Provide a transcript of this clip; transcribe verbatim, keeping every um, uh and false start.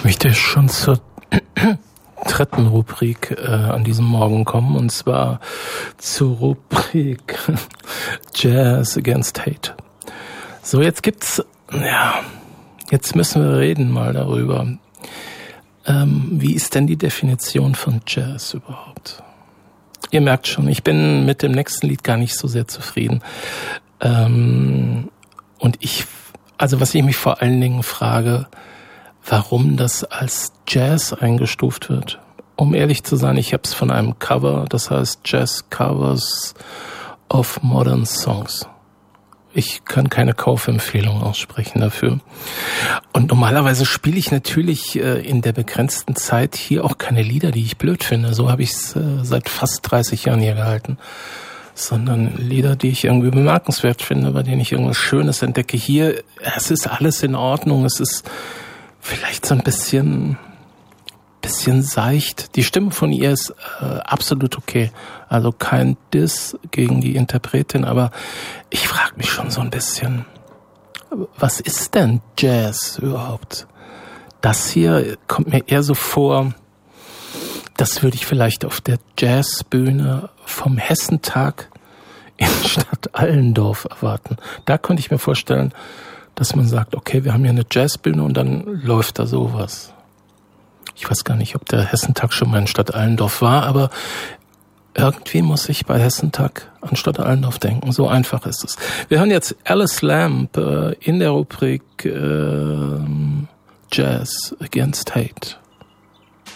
Ich möchte schon zur dritten Rubrik äh, an diesem Morgen kommen, und zwar zur Rubrik Jazz Against Hate. So, jetzt gibt's, ja, jetzt müssen wir reden mal darüber. Ähm, wie ist denn die Definition von Jazz überhaupt? Ihr merkt schon, ich bin mit dem nächsten Lied gar nicht so sehr zufrieden. Ähm, und ich, also was ich mich vor allen Dingen frage, warum das als Jazz eingestuft wird. Um ehrlich zu sein, ich habe es von einem Cover, das heißt Jazz Covers of Modern Songs. Ich kann keine Kaufempfehlung aussprechen dafür. Und normalerweise spiele ich natürlich äh, in der begrenzten Zeit hier auch keine Lieder, die ich blöd finde. So habe ich es äh, seit fast dreißig Jahren hier gehalten. Sondern Lieder, die ich irgendwie bemerkenswert finde, bei denen ich irgendwas Schönes entdecke. Hier, es ist alles in Ordnung, es ist vielleicht so ein bisschen, bisschen seicht. Die Stimme von ihr ist äh, absolut okay. Also kein Diss gegen die Interpretin, aber ich frage mich schon so ein bisschen, was ist denn Jazz überhaupt? Das hier kommt mir eher so vor, das würde ich vielleicht auf der Jazzbühne vom Hessentag in Stadt Allendorf erwarten. Da könnte ich mir vorstellen, dass man sagt, okay, wir haben hier eine Jazzbühne und dann läuft da sowas. Ich weiß gar nicht, ob der Hessentag schon mal in Stadt Allendorf war, aber irgendwie muss ich bei Hessentag an Stadt Allendorf denken. So einfach ist es. Wir hören jetzt Alice Lamb äh, in der Rubrik äh, Jazz Against Hate.